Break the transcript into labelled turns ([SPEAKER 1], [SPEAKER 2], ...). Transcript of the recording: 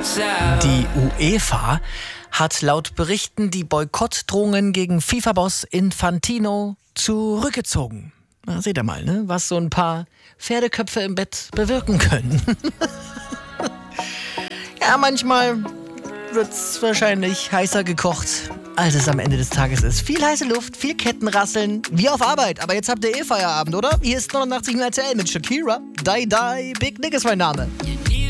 [SPEAKER 1] Die UEFA hat laut Berichten die Boykottdrohungen gegen FIFA-Boss Infantino zurückgezogen. Na, seht ihr mal, ne? Was so ein paar Pferdeköpfe im Bett bewirken können. Ja, manchmal wird's wahrscheinlich heißer gekocht, als es am Ende des Tages ist. Viel heiße Luft, viel Kettenrasseln, wie auf Arbeit. Aber jetzt habt ihr Feierabend, oder? Hier ist 89 RTL mit Shakira. Die, Big Nick ist mein Name.